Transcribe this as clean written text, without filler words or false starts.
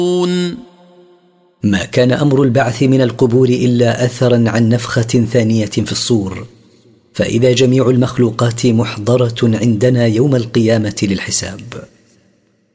ما كان أمر البعث من القبور إلا أثرا عن نفخة ثانية في الصور، فإذا جميع المخلوقات محضرة عندنا يوم القيامة للحساب.